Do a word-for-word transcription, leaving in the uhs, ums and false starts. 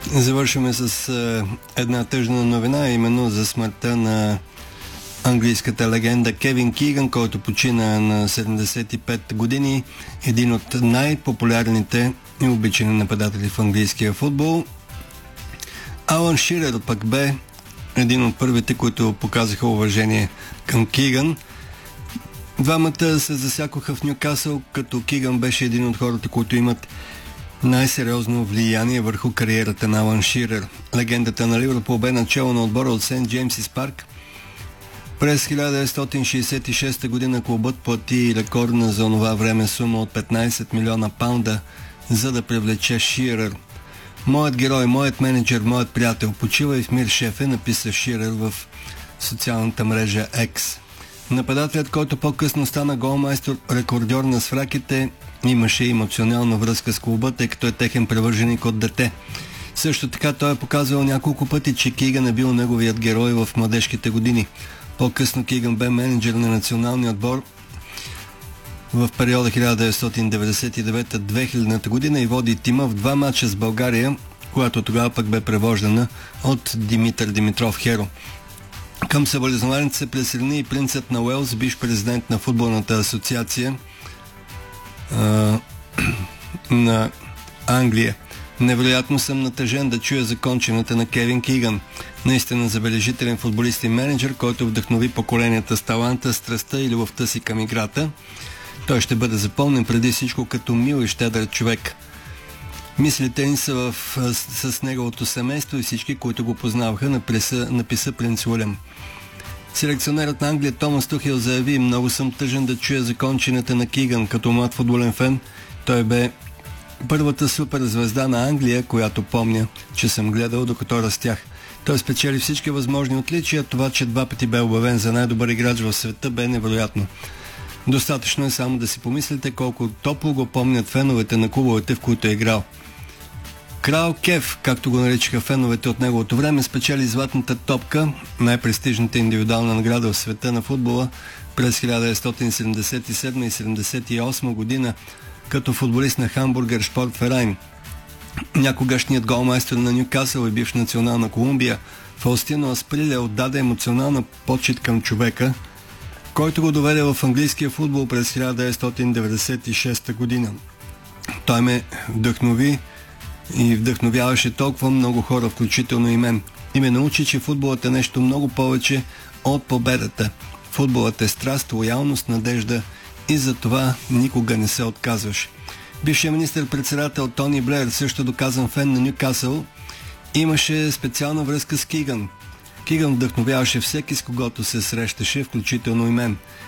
Завършваме с е, една тъжна новина, именно за смъртта на английската легенда Кевин Кигън, който почина на седемдесет и пет години, един от най-популярните и обичани нападатели в английския футбол. Алън Ширер пък бе един от първите, които показаха уважение към Кигън. Двамата се засякоха в Нюкасъл, като Кигън беше един от хората, които имат най-сериозно влияние върху кариерата на Алън Ширер. Легендата на Ливърпул бе начало на отбора от Сент Джеймсис парк. През хиляда деветстотин шейсет и шеста година клубът плати рекордна за онова време сума от петнайсет милиона паунда, за да привлече Ширер. Моят герой, моят менеджер, моят приятел, почивай в мир, шефе, написа Ширер в социалната мрежа X. Нападателят, който по-късно стана голмайстор, рекордьор на свраките, имаше емоционална връзка с клуба, тъй като е техен привърженик от дете. Също така той е показвал няколко пъти, че Кигън е бил неговият герой в младежките години. По-късно Кигън бе менеджер на националния отбор в периода хиляда деветстотин деветдесет и девета до две хилядната година и води тима в два мача с България, която тогава пък бе превождана от Димитър Димитров Херо. Към съболезнованията се присъедини и принцът на Уелс, бивш президент на футболната асоциация а, на Англия. Невероятно съм натъжен да чуя за кончината на Кевин Кигън. Наистина забележителен футболист и менеджер, който вдъхнови поколенията с таланта, страстта и любовта си към играта. Той ще бъде запомнен преди всичко като мил и щедър човек. Мислите ни са в, с, с неговото семейство и всички, които го познаваха, написа, написа принц Уилям. Селекционерът на Англия Томас Тухел заяви: много съм тъжен да чуя за кончината на Кигън. Като млад футболен фен, той бе първата суперзвезда на Англия, която помня, че съм гледал докато растях. Той спечели всички възможни отличия. Това, че два пъти бе обявен за най-добър играч в света, бе невероятно. Достатъчно е само да си помислите колко топло го помнят феновете на клубовете, в които е играл. Крал Кев, както го наричаха феновете от неговото време, спечели златната топка, най-престижната индивидуална награда в света на футбола, през хиляда деветстотин седемдесет и седма и седемдесет и осма година като футболист на Хамбургер Шпорт Ферайн. Някогашният голмайстор на Нюкасъл и бивш национална Колумбия Фаустино Асприлия отдаде емоционална почит към човека, който го доведе в английския футбол през хиляда деветстотин деветдесет и шеста година. Той ме вдъхнови и вдъхновяваше толкова много хора, включително и мен. И ме научи, че футболът е нещо много повече от победата. Футболът е страст, лоялност, надежда и за това никога не се отказваш. Бившият министър-председател Тони Блеер, също доказан фен на Нюкасъл, имаше специална връзка с Кигън. Кигън вдъхновяваше всеки, с когото се срещаше, включително и мен.